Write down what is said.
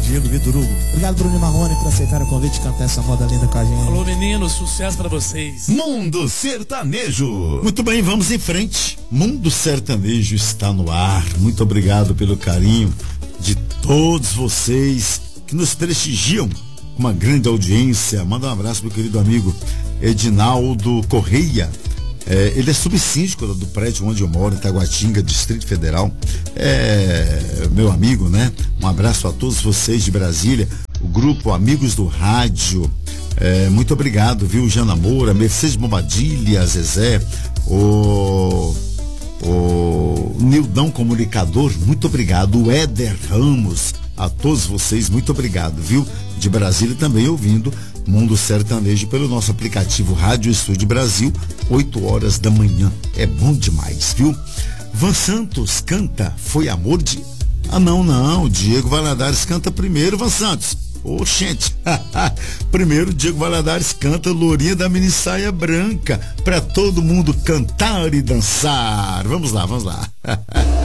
Diego Vitor Hugo. Obrigado, Bruno e Marrone, por aceitar o convite de cantar essa moda linda com a gente. Alô, meninos, sucesso pra vocês. Mundo Sertanejo. Muito bem, vamos em frente. Mundo Sertanejo está no ar. Muito obrigado pelo carinho de todos vocês que nos prestigiam com uma grande audiência. Manda um abraço pro querido amigo Edinaldo Correia. Ele é subsíndico do prédio onde eu moro, em Taguatinga, Distrito Federal. Meu amigo, né? Um abraço a todos vocês de Brasília, o grupo Amigos do Rádio. Muito obrigado, viu? Jana Moura, Mercedes Bombadilha, Zezé, o Nildão Comunicador, muito obrigado. O Éder Ramos, a todos vocês, muito obrigado, viu? De Brasília também ouvindo Mundo Sertanejo pelo nosso aplicativo Rádio Estúdio Brasil, 8 horas da manhã. É bom demais, viu? Van Santos canta Foi Amor de... Não, Diego Valadares canta primeiro, Van Santos. Oxente, primeiro Diego Valadares canta Lourinha da Mini Saia Branca, pra todo mundo cantar e dançar. Vamos lá.